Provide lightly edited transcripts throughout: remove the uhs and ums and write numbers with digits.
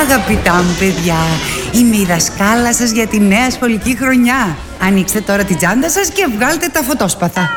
Αγαπητά μου παιδιά, είμαι η δασκάλα σας για τη νέα σχολική χρονιά. Ανοίξτε τώρα την τσάντα σας και βγάλτε τα φωτόσπαθα.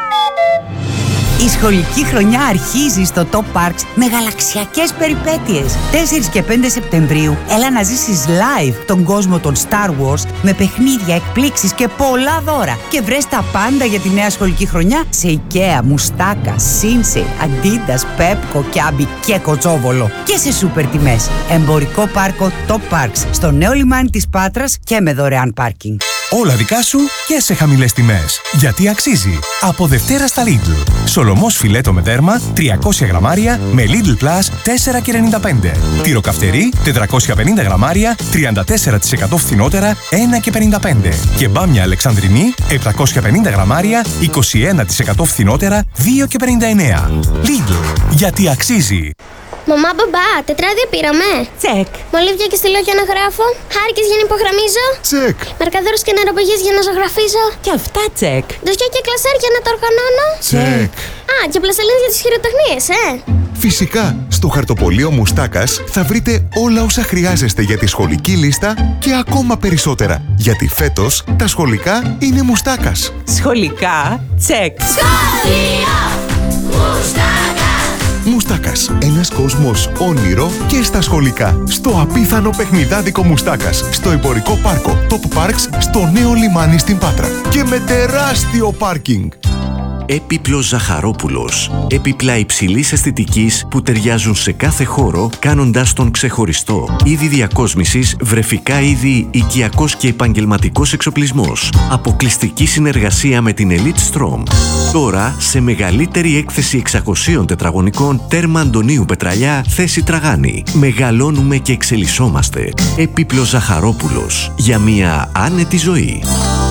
Η σχολική χρονιά αρχίζει στο Top Parks με γαλαξιακές περιπέτειες. 4 και 5 Σεπτεμβρίου έλα να ζήσεις live τον κόσμο των Star Wars με παιχνίδια, εκπλήξεις και πολλά δώρα. Και βρες τα πάντα για τη νέα σχολική χρονιά σε IKEA, Μουστάκα, Sinsei, Adidas, Pepco, Kiabi και Κοτσόβολο. Και σε σούπερ τιμές. Εμπορικό πάρκο Top Parks στο νέο λιμάνι της Πάτρας και με δωρεάν πάρκινγκ. Όλα δικά σου και σε χαμηλές τιμές. Γιατί αξίζει. Από Δευτέρα στα Lidl. Σολομός φιλέτο με δέρμα 300 γραμμάρια με Lidl Plus 4,95. Τυροκαυτερί 450 γραμμάρια 34% φθηνότερα 1,55. Και μπάμια Αλεξανδρινή 750 γραμμάρια 21% φθηνότερα 2,59. Lidl. Γιατί αξίζει. Μαμά, μπαμπά, τετράδια πήραμε. Τσεκ. Μολύβια και στυλό για να γράφω. Χάρηκες για να υπογραμμίζω. Τσεκ. Μαρκαδόρους και νεροπηγές για να ζωγραφίζω. Και αυτά τσεκ. Ντοσιά και κλασέρ για να το οργανώνω. Τσεκ. Α, και πλαστελίνες για τις χειροτεχνίες, Φυσικά, στο χαρτοπολείο Μουστάκας θα βρείτε όλα όσα χρειάζεστε για τη σχολική λίστα και ακόμα περισσότερα. Γιατί φέτος τα σχολικά είναι Μουστάκας. Σχολικά τσεκ. Σχολείο Μουστάκα. Μουστάκας, ένας κόσμος όνειρο και στα σχολικά. Στο απίθανο παιχνιδάδικο Μουστάκας, στο εμπορικό πάρκο Top Parks, στο νέο λιμάνι στην Πάτρα. Και με τεράστιο πάρκινγκ. Έπιπλος Ζαχαρόπουλος. Έπιπλα υψηλής αισθητικής που ταιριάζουν σε κάθε χώρο, κάνοντάς τον ξεχωριστό. Είδη διακόσμησης, βρεφικά είδη, οικιακός και επαγγελματικός εξοπλισμός. Αποκλειστική συνεργασία με την Elite Strom. Τώρα σε μεγαλύτερη έκθεση 600 τετραγωνικών, τέρμα Αντωνίου Πετραλιά, θέση Τραγάνη. Μεγαλώνουμε και εξελισσόμαστε. Έπιπλος Ζαχαρόπουλος. Για μια άνετη ζωή.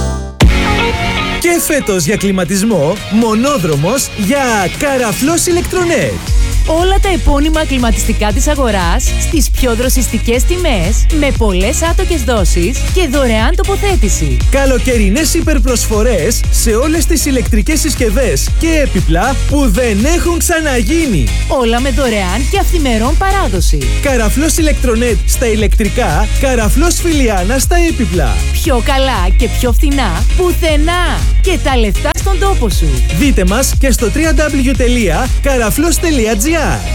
Και φέτος για κλιματισμό, μονόδρομος για Καραφλός Ηλεκτρονέτ. Όλα τα επώνυμα κλιματιστικά της αγοράς στις πιο δροσιστικές τιμές, με πολλές άτοκες δόσεις και δωρεάν τοποθέτηση. Καλοκαιρινές υπερπροσφορές σε όλες τις ηλεκτρικές συσκευές και έπιπλα που δεν έχουν ξαναγίνει. Όλα με δωρεάν και αυθημερών παράδοση. Καραφλός Ηλεκτρονέτ στα ηλεκτρικά, Καραφλός Φιλιάνα στα έπιπλα. Πιο καλά και πιο φθηνά πουθενά. Και τα λεφτά στον τόπο σου. Δείτε μας και στο www.karaflos.gr.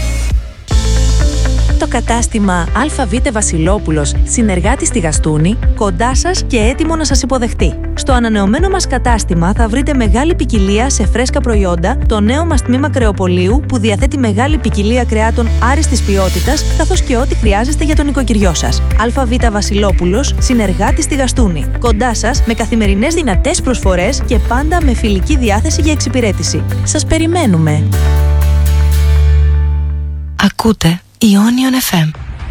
Το κατάστημα ΑΒ Βασιλόπουλος, συνεργάτη στη Γαστούνη, κοντά σας και έτοιμο να σας υποδεχτεί. Στο ανανεωμένο μας κατάστημα θα βρείτε μεγάλη ποικιλία σε φρέσκα προϊόντα, το νέο μας τμήμα κρεοπολίου που διαθέτει μεγάλη ποικιλία κρεάτων άριστης ποιότητας, καθώς και ό,τι χρειάζεστε για τον οικοκυριό σας. ΑΒ Βασιλόπουλος, συνεργάτη στη Γαστούνη. Κοντά σας με καθημερινές δυνατές προσφορές και πάντα με φιλική διάθεση για εξυπηρέτηση. Σας περιμένουμε. Ακούτε Ionion FM.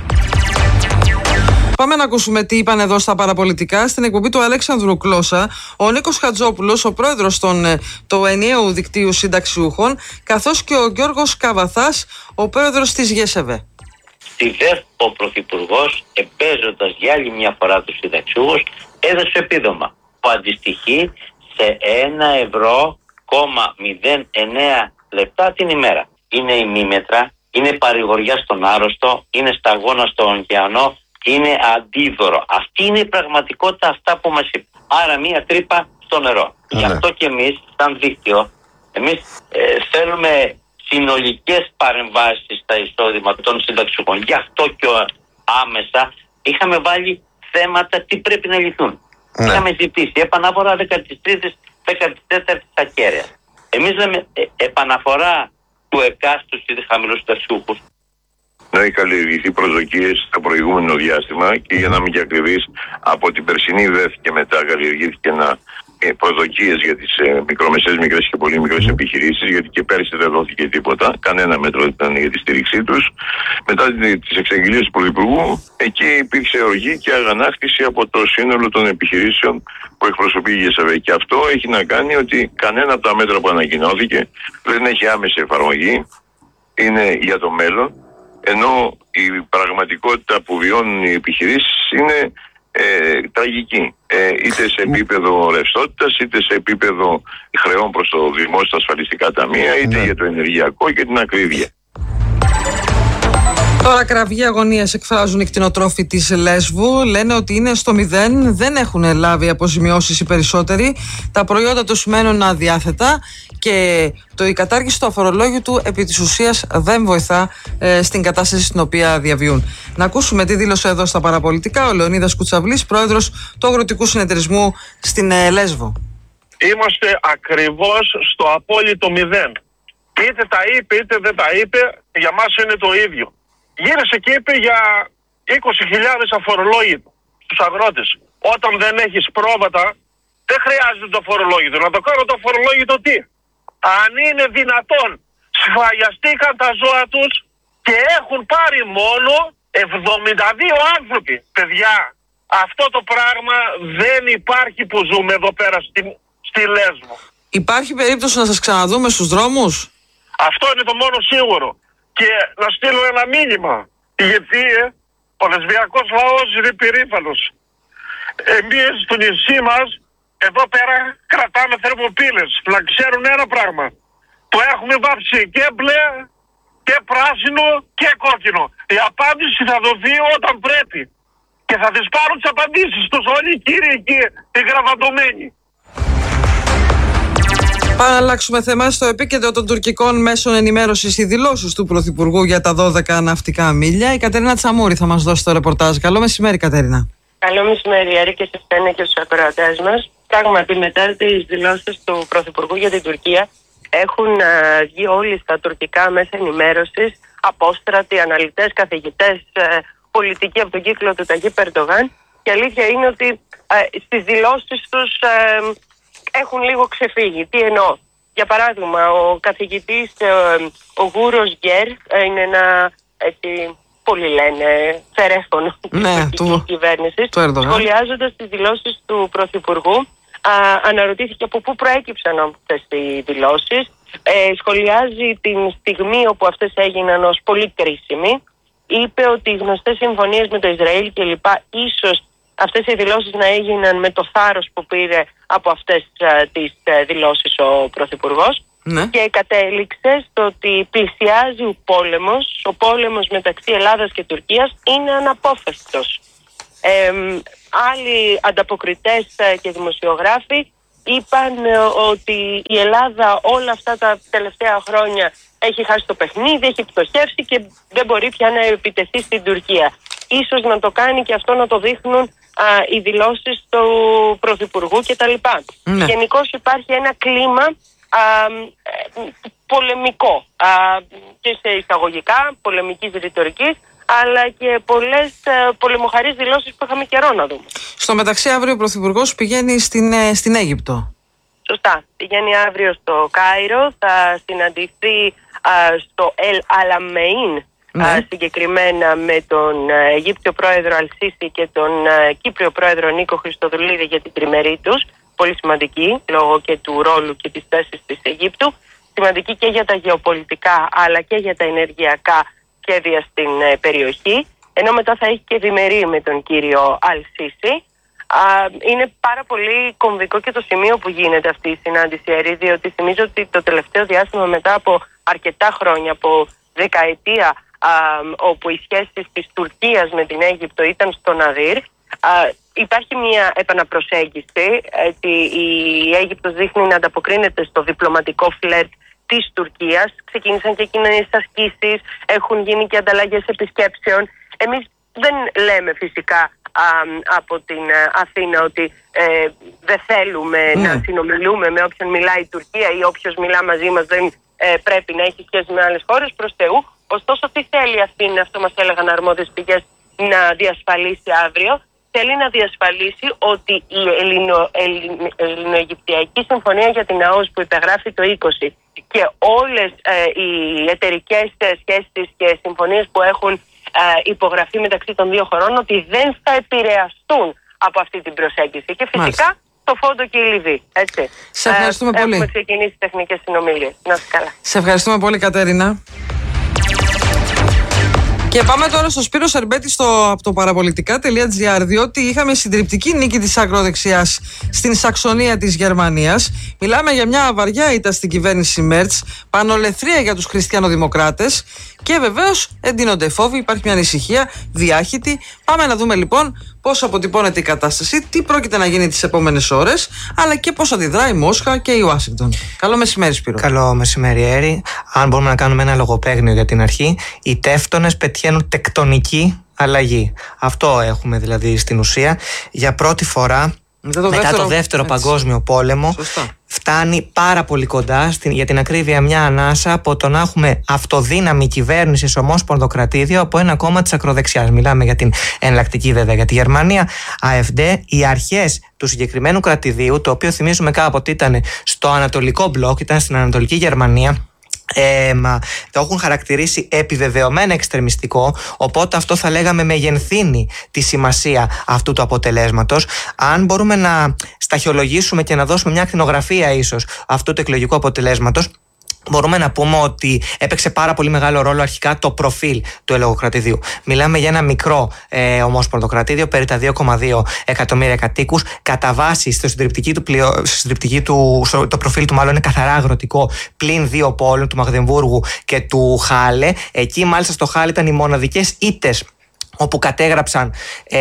Πάμε να ακούσουμε τι είπαν εδώ στα παραπολιτικά στην εκπομπή του Αλέξανδρου Κλώσσα, ο Νίκος Χατζόπουλος, ο πρόεδρος του ενιαίου δικτύου συνταξιούχων, καθώς και ο Γιώργος Καβαθάς, ο πρόεδρος της ΓΕΣΕΒΕ. Στη ΔΕΦ ο Πρωθυπουργός, εμπέζοντας για άλλη μια φορά τους συνταξιούχους, έδωσε επίδομα που αντιστοιχεί σε 1,09 την ημέρα. Είναι ημίμετρα. Είναι παρηγοριά στον άρρωστο, είναι σταγόνα στον ωκεανό, είναι αντίδωρο. Αυτή είναι η πραγματικότητα, αυτά που μας είπε. Άρα μία τρύπα στο νερό. Γι' αυτό και εμείς, σαν δίκτυο, θέλουμε συνολικές παρεμβάσεις στα εισόδημα των συνταξιούχων. Γι' αυτό και άμεσα είχαμε βάλει θέματα τι πρέπει να λυθούν. Είχαμε ζητήσει επαναφορά 13ης, 14ης ακέραιας. Εμείς λέμε επαναφορά του εκάστου στις χαμηλούς συνταξιούχους. Να έχει καλλιεργηθεί προσδοκίες στο προηγούμενο διάστημα και για να μην και ακριβείς, από την περσινή ΔΕΘ και μετά καλλιεργήθηκαν προσδοκίες για τις μικρομεσαίες, μικρές και πολύ μικρές επιχειρήσεις, γιατί και πέρσι δεν δόθηκε τίποτα, κανένα μέτρο ήταν για τη στήριξή τους. Μετά τις εξαγγελίες του Πρωθυπουργού, εκεί υπήρξε οργή και αγανάκτηση από το σύνολο των επιχειρήσεων που εκπροσωπεί η ΓΕΣΕΒΕ. Και αυτό έχει να κάνει ότι κανένα από τα μέτρα που ανακοινώθηκε δεν έχει άμεση εφαρμογή, είναι για το μέλλον, ενώ η πραγματικότητα που βιώνουν οι επιχειρήσεις είναι τραγική. Είτε σε επίπεδο ρευστότητας, είτε σε επίπεδο χρεών προς το δημόσιο ασφαλιστικά ταμεία, είτε για το ενεργειακό και την ακρίβεια. Τώρα κραυγή αγωνίας εκφράζουν οι κτηνοτρόφοι της Λέσβου. Λένε ότι είναι στο 0, δεν έχουν λάβει αποζημιώσεις οι περισσότεροι. Τα προϊόντα τους μένουν αδιάθετα και η κατάργηση του αφορολόγητου επί της ουσίας δεν βοηθά στην κατάσταση στην οποία διαβιούν. Να ακούσουμε τι δήλωσε εδώ στα παραπολιτικά ο Λεωνίδας Κουτσαβλής, πρόεδρος του Αγροτικού Συνεταιρισμού στην Λέσβο. Είμαστε ακριβώς στο απόλυτο 0. Είτε τα είπε είτε δεν τα είπε, για μας είναι το ίδιο. Γύρισε και είπε για 20.000 αφορολόγητο στους αγρότες. Όταν δεν έχεις πρόβατα, δεν χρειάζεται το αφορολόγητο. Να το κάνω το αφορολόγητο τι? Αν είναι δυνατόν, σφαγιαστήκαν τα ζώα τους και έχουν πάρει μόνο 72 άνθρωποι. Παιδιά, αυτό το πράγμα δεν υπάρχει που ζούμε εδώ πέρα στη Λέσβο. Υπάρχει περίπτωση να σας ξαναδούμε στους δρόμους? Αυτό είναι το μόνο σίγουρο. Και να στείλω ένα μήνυμα. Γιατί ο λεσβιακός λαός είναι περήφανος. Εμείς στο νησί μας, εδώ πέρα κρατάμε θερμοπύλες. Να ξέρουν ένα πράγμα. Το έχουμε βάψει και μπλε και πράσινο και κόκκινο. Η απάντηση θα δοθεί όταν πρέπει. Και θα τις πάρουν τις απαντήσεις τους όλοι οι κύριοι εκεί, οι γραβαντωμένοι. Πάμε να αλλάξουμε θέμα. Στο επίκεντρο των τουρκικών μέσων ενημέρωσης οι δηλώσεις του Πρωθυπουργού για τα 12 ναυτικά μίλια. Η Κατερίνα Τσαμούρη θα μας δώσει το ρεπορτάζ. Καλό μεσημέρι, Κατερίνα. Καλό μεσημέρι, Άρη, και σε εσένα και στους ακροατές μας. Πράγματι, μετά τις δηλώσεις του Πρωθυπουργού για την Τουρκία, έχουν βγει όλοι στα τουρκικά μέσα ενημέρωσης, απόστρατοι, αναλυτές, καθηγητές, πολιτικοί από τον κύκλο του Ταγίπ Ερντογάν. Και η αλήθεια είναι ότι στις δηλώσεις τους έχουν λίγο ξεφύγει. Τι εννοώ? Για παράδειγμα, ο καθηγητής ο Γούρος Γκέρ είναι ένα, έτσι, πολλοί λένε, φερέφωνο της κυβέρνησης. Σχολιάζοντας τις δηλώσεις του Πρωθυπουργού, αναρωτήθηκε από πού προέκυψαν αυτές οι δηλώσεις. Σχολιάζει την στιγμή όπου αυτές έγιναν ως πολύ κρίσιμη. Είπε ότι οι γνωστές συμφωνίες με το Ισραήλ κλπ. Ίσως αυτές οι δηλώσεις να έγιναν με το θάρρος που πήρε από αυτές τις δηλώσεις ο Πρωθυπουργός. Ναι. Και κατέληξε στο ότι πλησιάζει ο πόλεμος μεταξύ Ελλάδας και Τουρκίας είναι αναπόφευκτος. Άλλοι ανταποκριτές και δημοσιογράφοι είπαν ότι η Ελλάδα όλα αυτά τα τελευταία χρόνια έχει χάσει το παιχνίδι, έχει πτωχεύσει και δεν μπορεί πια να επιτεθεί στην Τουρκία. Ίσως να το κάνει και αυτό να το δείχνουν οι δηλώσεις του Πρωθυπουργού κτλ. Ναι. Γενικώς υπάρχει ένα κλίμα πολεμικό και σε εισαγωγικά πολεμικής ρητορικής, αλλά και πολλές πολεμοχαρείς δηλώσεις που είχαμε καιρό να δούμε. Στο μεταξύ, αύριο ο Πρωθυπουργός πηγαίνει στην Αίγυπτο. Σωστά. Πηγαίνει αύριο στο Κάιρο, θα συναντηθεί στο Ελ Αλαμεΐν, συγκεκριμένα με τον Αιγύπτιο πρόεδρο Αλσίση και τον Κύπριο πρόεδρο Νίκο Χριστοδουλίδη για την τριμερή τους. Πολύ σημαντική λόγω και του ρόλου και της θέσης της Αιγύπτου. Σημαντική και για τα γεωπολιτικά αλλά και για τα ενεργειακά σχέδια στην περιοχή. Ενώ μετά θα έχει και διμερή με τον κύριο Αλσίση. Είναι πάρα πολύ κομβικό και το σημείο που γίνεται αυτή η συνάντηση, Ερή, διότι θυμίζω ότι το τελευταίο διάστημα, μετά από αρκετά χρόνια, από δεκαετία, όπου οι σχέσεις της Τουρκίας με την Αίγυπτο ήταν στο Ναδύρ, υπάρχει μια επαναπροσέγγιση. Η Αίγυπτος δείχνει να ανταποκρίνεται στο διπλωματικό φλερτ της Τουρκίας. Ξεκίνησαν και κοινές ασκήσεις, έχουν γίνει και ανταλλαγές επισκέψεων. Εμείς δεν λέμε φυσικά από την Αθήνα ότι δεν θέλουμε να συνομιλούμε με όποιον μιλάει η Τουρκία ή όποιος μιλά μαζί μας δεν πρέπει να έχει σχέση με άλλες χώρες, προς Θεού. Ωστόσο, τι θέλει η Αθήνα, αυτό μας έλεγαν αρμόδιες πηγές, να διασφαλίσει αύριο? Θέλει να διασφαλίσει ότι η Ελληνοαιγυπτιακή Συμφωνία για την ΑΟΣ που υπεγράφει το 20 και όλες οι εταιρικές σχέσεις και συμφωνίες που έχουν υπογραφεί μεταξύ των δύο χωρών, ότι δεν θα επηρεαστούν από αυτή την προσέγγιση. Και φυσικά το Φόντο και η Λιβύη. Έτσι. Σε ευχαριστούμε πολύ. Έχουμε ξεκινήσει τεχνικές συνομιλίες. Να είστε καλά. Σε ευχαριστούμε πολύ, Κατερίνα. Και πάμε τώρα στο Σπύρο Σερμπέτη από το παραπολιτικά.gr, διότι είχαμε συντριπτική νίκη της ακροδεξιάς στην Σαξονία της Γερμανίας. Μιλάμε για μια βαριά ήττα στην κυβέρνηση Μέρτς, πανολεθρία για τους χριστιανοδημοκράτες και βεβαίως εντείνονται φόβοι, υπάρχει μια ανησυχία διάχυτη. Πάμε να δούμε λοιπόν πώς αποτυπώνεται η κατάσταση, τι πρόκειται να γίνει τις επόμενες ώρες, αλλά και πώς αντιδράει η Μόσχα και η Ουάσιγκτον. Καλό μεσημέρι, Σπύρο. Καλό μεσημέρι, Έρη. Αν μπορούμε να κάνουμε ένα λογοπαίγνιο για την αρχή, οι τεύτονες πετυχαίνουν τεκτονική αλλαγή. Αυτό έχουμε δηλαδή στην ουσία. Για πρώτη φορά μετά το δεύτερο παγκόσμιο πόλεμο, φτάνει πάρα πολύ κοντά, για την ακρίβεια μια ανάσα, από το να έχουμε αυτοδύναμη κυβέρνηση σε ομόσπονδο κρατήδιο από ένα κόμμα της ακροδεξιάς. Μιλάμε για την εναλλακτική βέβαια για τη Γερμανία, AfD. Οι αρχές του συγκεκριμένου κρατηδίου, το οποίο θυμίζουμε κάποτε ήταν στο Ανατολικό Μπλοκ, ήταν στην Ανατολική Γερμανία, το έχουν χαρακτηρίσει επιβεβαιωμένα εξτρεμιστικό, οπότε αυτό θα λέγαμε μεγενθύνει τη σημασία αυτού του αποτελέσματος. Αν μπορούμε να σταχυολογήσουμε και να δώσουμε μια ακτινογραφία ίσως αυτού του εκλογικού αποτελέσματος, μπορούμε να πούμε ότι έπαιξε πάρα πολύ μεγάλο ρόλο αρχικά το προφίλ του ελεγοκρατηδίου. Μιλάμε για ένα μικρό ομόσπονδο κρατήδιο, περί τα 2,2 εκατομμύρια κατοίκους. Κατά βάση, το προφίλ του μάλλον είναι καθαρά αγροτικό, πλην δύο πόλεων, του Μαγδεμβούργου και του Χάλε. Εκεί, μάλιστα, στο Χάλε ήταν οι μοναδικές ήττες όπου κατέγραψαν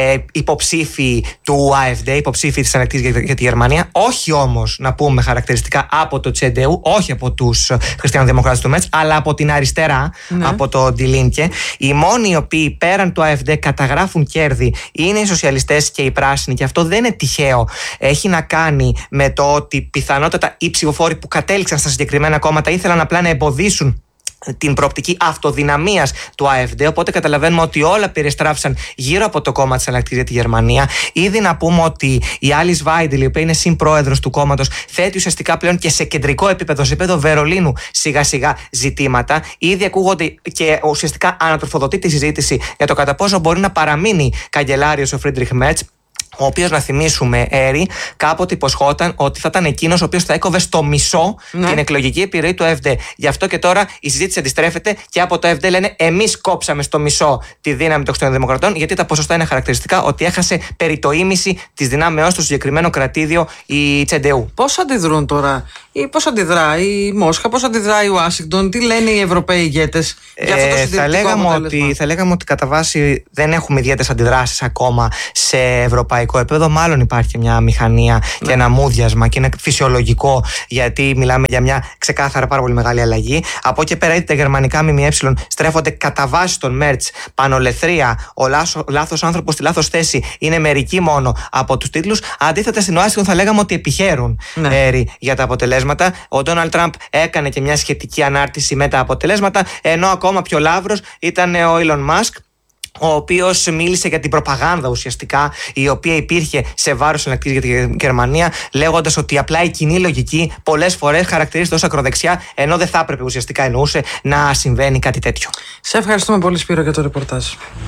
υποψήφοι του AfD, υποψήφοι της Εναλλακτικής για τη Γερμανία, όχι όμως να πούμε χαρακτηριστικά από το CDU, όχι από τους χριστιανοδημοκράτες του Μέτς, αλλά από την αριστερά, από το Die Linke. Οι μόνοι οι οποίοι πέραν του AfD καταγράφουν κέρδη είναι οι σοσιαλιστές και οι πράσινοι, και αυτό δεν είναι τυχαίο. Έχει να κάνει με το ότι πιθανότατα οι ψηφοφόροι που κατέληξαν στα συγκεκριμένα κόμματα ήθελαν απλά να εμποδίσουν την προοπτική αυτοδυναμίας του AfD, οπότε καταλαβαίνουμε ότι όλα περιστράφησαν γύρω από το κόμμα της Εναλλακτικής για τη Γερμανία. Ήδη να πούμε ότι η Alice Weidel, η οποία είναι συμπρόεδρος του κόμματος, θέτει ουσιαστικά πλέον και σε κεντρικό επίπεδο, σε επίπεδο Βερολίνου, σιγά σιγά ζητήματα. Ήδη ακούγονται και ουσιαστικά ανατροφοδοτεί τη συζήτηση για το κατά πόσο μπορεί να παραμείνει καγκελάριος ο Φρίντριχ Μέρτς, ο οποίος, να θυμίσουμε, Έρη, κάποτε υποσχόταν ότι θα ήταν εκείνος ο οποίος θα έκοβε στο μισό την εκλογική επιρροή του AfD. Γι' αυτό και τώρα η συζήτηση αντιστρέφεται και από το AfD λένε εμείς κόψαμε στο μισό τη δύναμη των χριστιανοδημοκρατών, γιατί τα ποσοστά είναι χαρακτηριστικά ότι έχασε περί το ίμιση της δυνάμεώς στο συγκεκριμένο κρατήδιο η CDU. Πώς αντιδρούν τώρα, ή πώς αντιδράει η Μόσχα, πώς αντιδράει η Ουάσιγκτον, τι λένε οι Ευρωπαίοι ηγέτες για αυτό το συντηρητικό αποτέλεσμα? Θα λέγαμε ότι κατά βάση δεν έχουμε ιδιαίτερες αντιδράσεις ακόμα σε ευρωπαϊκό επίπεδο. Μάλλον υπάρχει μια μηχανία και ένα μούδιασμα, και είναι φυσιολογικό, γιατί μιλάμε για μια ξεκάθαρα πάρα πολύ μεγάλη αλλαγή. Από εκεί πέρα, είτε τα γερμανικά ΜΜΕ στρέφονται κατά βάση τον Μέρτς, πανολεθρία, ο λάθος άνθρωπος στη λάθος θέση είναι μερικοί μόνο από τους τίτλους. Αντίθετα, στην Ουάσιγκτον θα λέγαμε ότι επιχαίρουν για τα αποτελέσματα. Ο Ντόναλντ Τραμπ έκανε και μια σχετική ανάρτηση με τα αποτελέσματα, ενώ ακόμα πιο λαύρος ήταν ο Elon Musk, ο οποίος μίλησε για την προπαγάνδα ουσιαστικά η οποία υπήρχε σε βάρος Εναλλακτικής για τη Γερμανία, λέγοντας ότι απλά η κοινή λογική πολλές φορές χαρακτηρίζεται ως ακροδεξιά, ενώ δεν θα έπρεπε, ουσιαστικά εννοούσε, να συμβαίνει κάτι τέτοιο. Σε ευχαριστούμε πολύ, Σπύρο, για το ρεπορτάζ.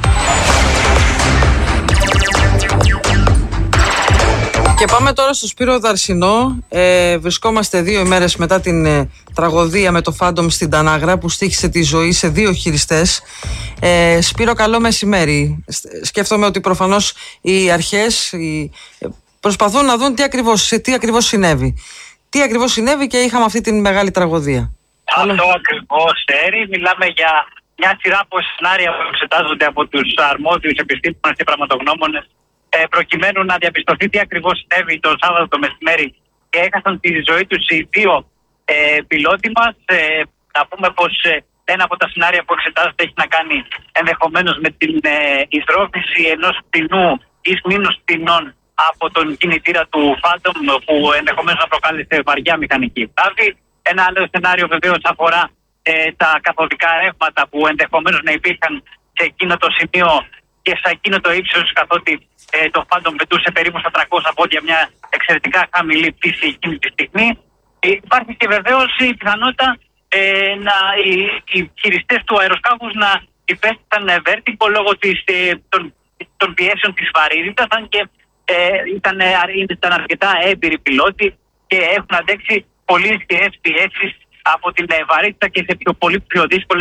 Και πάμε τώρα στο Σπύρο Δαρσινό. Βρισκόμαστε 2 ημέρες μετά την τραγωδία με το Φάντομ στην Τανάγρα, που στοίχησε τη ζωή σε 2 χειριστές. Σπύρο, καλό μεσημέρι. Σκέφτομαι ότι προφανώς οι αρχές προσπαθούν να δουν τι ακριβώς συνέβη. Τι ακριβώς συνέβη και είχαμε αυτή την μεγάλη τραγωδία. Αυτό ακριβώς, Έρη. Μιλάμε για μια σειρά από σενάρια που εξετάζονται από τους αρμόδιους επιστήμονες και πραγματογνώμονες, προκειμένου να διαπιστωθεί τι ακριβώς συνέβη το Σάββατο το μεσημέρι και έχασαν τη ζωή τους οι 2 πιλότοι μας. Να πούμε πως ένα από τα σενάρια που εξετάζεται έχει να κάνει ενδεχομένως με την υδρόφηση ενός πτηνού ή μήνους πτηνών από τον κινητήρα του Phantom, που ενδεχομένως να προκάλεσε βαριά μηχανική βλάβη. Ένα άλλο σενάριο βεβαίως αφορά τα καθοδικά ρεύματα που ενδεχομένως να υπήρχαν σε εκείνο το σημείο και σε εκείνο το ύψος, καθότι το Phantom πετούσε περίπου στα 300 πόδια, μια εξαιρετικά χαμηλή πτήση εκείνη τη στιγμή. Υπάρχει και βεβαίως η πιθανότητα οι χειριστές του αεροσκάφους να υπέστησαν βέρτικο λόγω των πιέσεων της βαρύτητας, αν και ήταν αρκετά έμπειροι πιλότοι και έχουν αντέξει πολύ ισχυρές πιέσεις από την βαρύτητα και σε πολύ πιο δύσκολες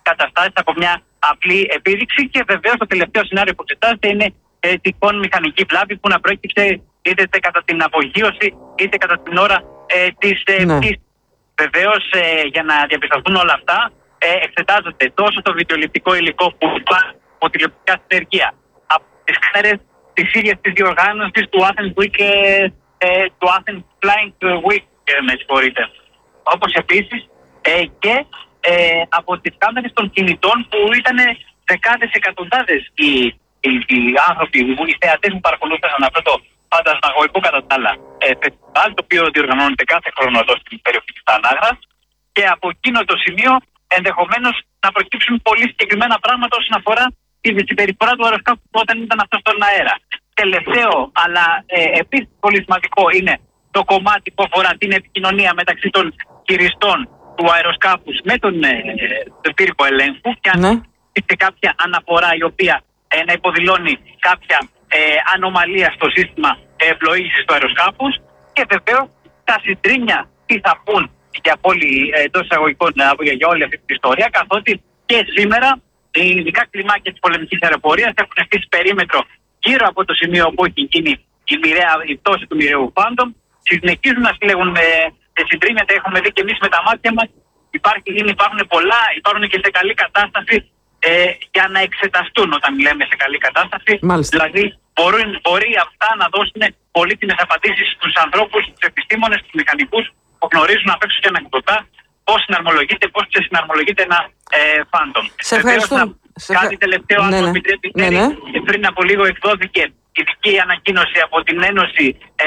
καταστάσεις από μια απλή επίδειξη. Και βεβαίως το τελευταίο σενάριο που εξετάζεται είναι τυχόν μηχανική βλάβη που να προέκυψε είτε κατά την απογείωση είτε κατά την ώρα της πτήσης. Βεβαίως, για να διαπιστωθούν όλα αυτά, εξετάζονται τόσο το βιντεοληπτικό υλικό που υπάρχει από τηλεοπτικά συνεργεία, από τις κάμερες της ίδιας της διοργάνωσης του Athens Week, του Athens Flying Week, με συγχωρείτε. Όπως επίσης και από τις κάμερες των κινητών που ήταν δεκάδες εκατοντάδες οι άνθρωποι, οι θεατές που παρακολούθησαν αυτό το φαντασμαγωγικό κατά τα άλλα φεστιβάλ, το οποίο διοργανώνεται κάθε χρόνο εδώ στην περιοχή της Τανάγρας, και από εκείνο το σημείο ενδεχομένως να προκύψουν πολύ συγκεκριμένα πράγματα όσον αφορά τη συμπεριφορά του αεροσκάφου όταν ήταν αυτό στον αέρα. Τελευταίο, αλλά επίσης πολύ σημαντικό, είναι το κομμάτι που αφορά την επικοινωνία μεταξύ των χειριστών του αεροσκάφους με τον πύργο ελέγχου, και αν υπήρχε κάποια αναφορά η οποία να υποδηλώνει κάποια ανομαλία στο σύστημα πλοήγησης του αεροσκάφους. Και βεβαίως τα συντρίμμια τι θα πούν για όλη αυτή την ιστορία, καθότι και σήμερα οι ειδικά κλιμάκια της πολεμικής αεροπορίας έχουν στήσει περίμετρο γύρω από το σημείο όπου έχει γίνει η πτώση του μοιραίου Phantom. Συνεχίζουν να συλλέγουν συντρίμμια, τα έχουμε δει και εμείς με τα μάτια μας. Υπάρχουν πολλά, υπάρχουν και σε καλή κατάσταση για να εξεταστούν όταν μιλάμε σε καλή κατάσταση. Μάλιστα. Δηλαδή μπορεί αυτά να δώσουν πολύτιμες απαντήσεις στους ανθρώπους, στους επιστήμονες, στους μηχανικούς που γνωρίζουν απ' έξω και ανεκδοτά πώς συναρμολογείται, πώς ξεσυναρμολογείται ένα Phantom. Σε ευχαριστώ. Κάτι τελευταίο, αν το επιτρέπετε. Πριν από λίγο εκδόθηκε ειδική ανακοίνωση από την Ένωση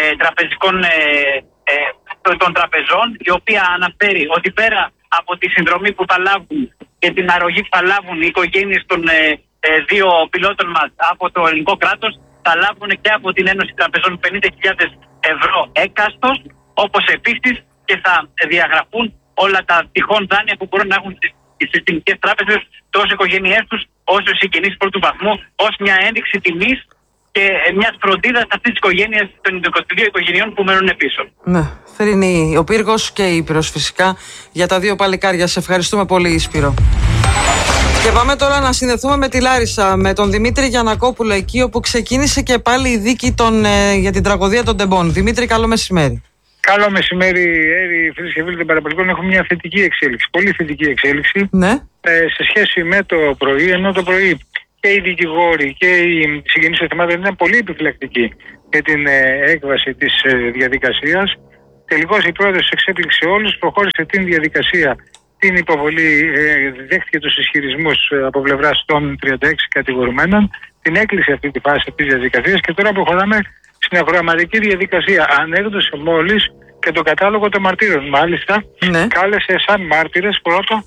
των Τραπεζών, η οποία αναφέρει ότι πέρα από τη συνδρομή που θα λάβουν και την αρρωγή που θα λάβουν οι οικογένειες των δύο πιλότων μας από το ελληνικό κράτος, θα λάβουν και από την Ένωση Τραπεζών 50.000 ευρώ έκαστος, όπως επίσης και θα διαγραφούν όλα τα τυχόν δάνεια που μπορούν να έχουν στις συστημικές τράπεζες, τόσο οι οικογένειές τους, όσο οι συγγενείς πρώτου βαθμού, ως μια ένδειξη τιμής και μιας φροντίδας αυτής της οικογένειας, των 22 οικογενειών που μένουν πίσω. Ναι, θρηνεί ο πύργος και η Ήπειρος φυσικά για τα δύο παλικάρια. Σε ευχαριστούμε πολύ, Σπύρο. Και πάμε τώρα να συνδεθούμε με τη Λάρισα, με τον Δημήτρη Γιαννακόπουλο, εκεί όπου ξεκίνησε και πάλι η δίκη για την τραγωδία των τεμπών. Δημήτρη, καλό μεσημέρι. Καλό μεσημέρι, φίλες και φίλοι των παραπολιτικών. Έχουμε μια θετική εξέλιξη, πολύ θετική εξέλιξη, ναι, σε σχέση με το πρωί, ενώ το πρωί και οι δικηγόροι και οι συγγενείς των θυμάτων ήταν πολύ επιφυλακτικοί για την έκβαση της διαδικασίας. Τελικώς η πρόεδρος εξέπληξε όλους, προχώρησε την διαδικασία, την υποβολή, δέχτηκε τους ισχυρισμούς από πλευράς των 36 κατηγορουμένων, την έκλεισε αυτή τη φάση της διαδικασίας και τώρα προχωράμε στην ακροαματική διαδικασία. Ανέκδοσε μόλις και τον κατάλογο των μαρτύρων. Μάλιστα, κάλεσε σαν μάρτυρες πρώτα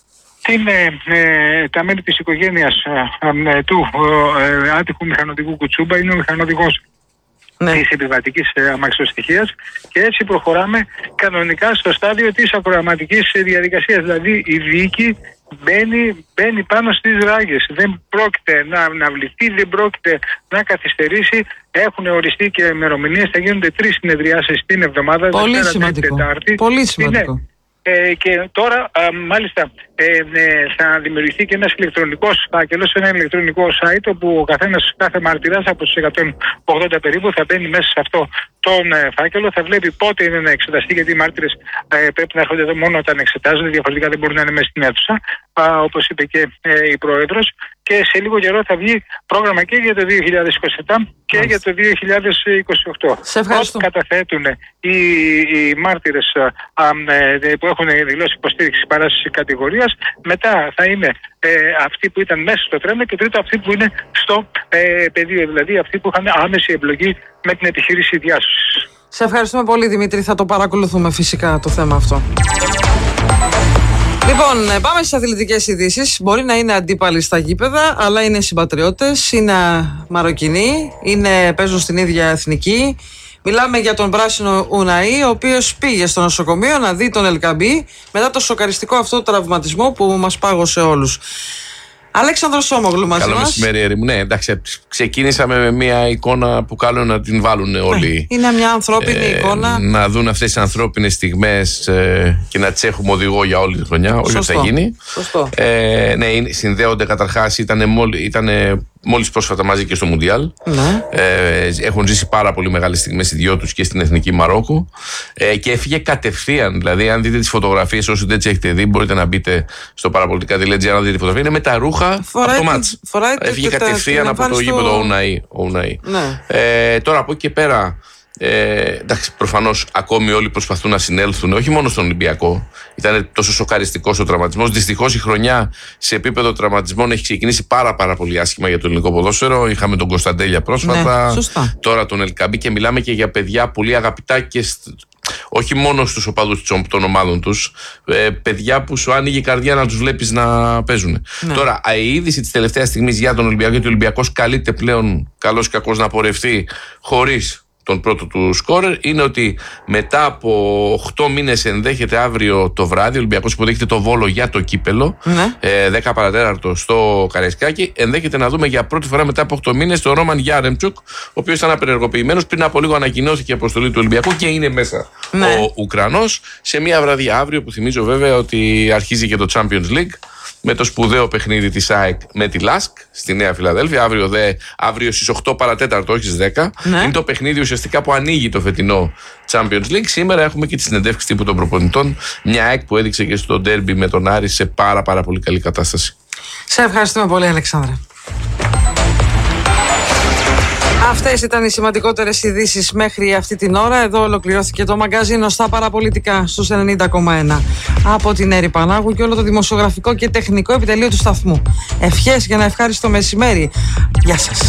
τα μέλη της οικογένειας του άτυχου μηχανοδικού Κουτσούμπα. Είναι ο μηχανοδηγός της επιβατικής αμαξοστοιχείας, και έτσι προχωράμε κανονικά στο στάδιο της ακροαματικής διαδικασίας. Δηλαδή η δίκη μπαίνει πάνω στις ράγες. Δεν πρόκειται να αναβληθεί, δεν πρόκειται να καθυστερήσει. Έχουν οριστεί και ημερομηνίες. Θα γίνονται 3 συνεδριάσεις την εβδομάδα. Πολύ σημαντικό. Πολύ σημαντικό. Και τώρα μάλιστα θα δημιουργηθεί και ένας ηλεκτρονικός φάκελος, ένα ηλεκτρονικό site, όπου ο καθένας, κάθε μαρτυράς από τους 180 περίπου, θα μπαίνει μέσα σε αυτό τον φάκελο, θα βλέπει πότε είναι να εξεταστεί, γιατί οι μάρτυρες πρέπει να έρχονται εδώ μόνο όταν εξετάζονται, διαφορετικά δεν μπορούν να είναι μέσα στην αίθουσα, όπως είπε και η Πρόεδρος. Και σε λίγο καιρό θα βγει πρόγραμμα και για το 2027 και για το 2028. Σε ευχαριστώ. Ό,τι καταθέτουν οι μάρτυρες που έχουν δηλώσει υποστήριξη παράστασης κατηγορίας, μετά θα είναι αυτοί που ήταν μέσα στο τρένο, και τρίτο αυτοί που είναι στο πεδίο, δηλαδή αυτοί που είχαν άμεση εμπλοκή με την επιχείρηση διάσωσης. Σε ευχαριστούμε πολύ, Δημήτρη. Θα το παρακολουθούμε φυσικά το θέμα αυτό. Λοιπόν, πάμε στις αθλητικές ειδήσεις. Μπορεί να είναι αντίπαλοι στα γήπεδα, αλλά είναι συμπατριώτες, είναι Μαροκινοί, παίζουν στην ίδια εθνική. Μιλάμε για τον πράσινο Ουναή, ο οποίος πήγε στο νοσοκομείο να δει τον Ελκαμπή μετά το σοκαριστικό αυτό τραυματισμό που μας πάγωσε όλους. Αλέξανδρος Σόμογλου μαζί μας. Καλό μεσημέρι, Έρη μου. Ναι, εντάξει, ξεκίνησαμε με μια εικόνα που καλό να την βάλουν όλοι. Είναι μια ανθρώπινη εικόνα. Να δουν αυτές τις ανθρώπινες στιγμές και να τις έχουμε οδηγό για όλη τη χρονιά. Όχι ότι θα γίνει. Σωστό. Ναι, συνδέονται καταρχάς, ήταν μόλις πρόσφατα μαζί και στο Μουντιάλ. Ναι. Έχουν ζήσει πάρα πολύ μεγάλες στιγμές οι δυο τους και στην Εθνική Μαρόκο. Και έφυγε κατευθείαν. Δηλαδή, αν δείτε τις φωτογραφίες, όσοι δεν τις έχετε δει, μπορείτε να μπείτε στο Παραπολιτικά.gr να δείτε τη φωτογραφία. Είναι με τα ρούχα από το μάτς. Έφυγε κατευθείαν από το γήπεδο Ουναή. Ναι. Τώρα από εκεί και πέρα. Εντάξει, προφανώς ακόμη όλοι προσπαθούν να συνέλθουν, όχι μόνο στον Ολυμπιακό. Ήταν τόσο σοκαριστικός ο τραυματισμός. Δυστυχώς η χρονιά σε επίπεδο τραυματισμών έχει ξεκινήσει πάρα πολύ άσχημα για το ελληνικό ποδόσφαιρο. Είχαμε τον Κωνσταντέλια πρόσφατα, τώρα τον Ελκαμπή, και μιλάμε και για παιδιά πολύ αγαπητά και όχι μόνο στους οπαδούς των ομάδων τους, παιδιά που σου άνοιγε η καρδιά να τους βλέπεις να παίζουν. Ναι. Τώρα, η είδηση της τελευταίας στιγμής για τον Ολυμπιακό, γιατί ο Ολυμπιακός καλείται πλέον καλώς ή κακώς να πορευτεί χωρίς τον πρώτο του σκόρερ, είναι ότι μετά από 8 μήνες ενδέχεται αύριο το βράδυ, ο Ολυμπιακός υποδέχεται το Βόλο για το κύπελο, 10 παρατέταρτο στο Καραϊσκάκι, ενδέχεται να δούμε για πρώτη φορά μετά από 8 μήνες τον Ρόμαν Γιάρεμτσουκ, ο οποίος ήταν απενεργοποιημένος. Πριν από λίγο ανακοινώθηκε η αποστολή του Ολυμπιακού και είναι μέσα ο Ουκρανός σε μια βραδιά αύριο, που θυμίζω βέβαια ότι αρχίζει και το Champions League, με το σπουδαίο παιχνίδι της ΑΕΚ με τη ΛΑΣΚ στη Νέα Φιλαδέλφια. Αύριο στις 8 παρατέταρτο, όχι στις 10. Ναι. Είναι το παιχνίδι ουσιαστικά που ανοίγει το φετινό Champions League. Σήμερα έχουμε και τη συνεντεύξη τύπου των προπονητών. Μια ΑΕΚ που έδειξε και στο ντέρμπι με τον Άρη σε πάρα πολύ καλή κατάσταση. Σε ευχαριστούμε πολύ, Αλεξάνδρε. Αυτές ήταν οι σημαντικότερες ειδήσεις μέχρι αυτή την ώρα. Εδώ ολοκληρώθηκε το μαγκαζίνο στα παραπολιτικά στους 90,1 από την Έρη Πανάγου και όλο το δημοσιογραφικό και τεχνικό επιτελείο του σταθμού. Ευχές για ένα ευχάριστο μεσημέρι. Γεια σας.